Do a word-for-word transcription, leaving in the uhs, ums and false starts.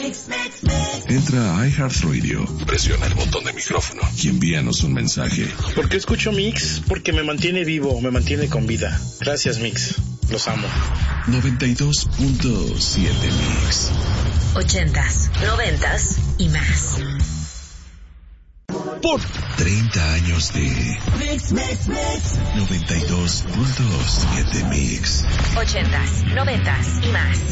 Entra a iHeartRadio, presiona el botón de micrófono y envíanos un mensaje. ¿Por qué escucho Mix? Porque me mantiene vivo, me mantiene con vida. Gracias, Mix. Los amo. noventa y dos punto siete Mix. Ochentas, noventas y más. Por treinta años de Mix, Mix, Mix. noventa y dos punto siete Mix. Ochentas, noventas y más.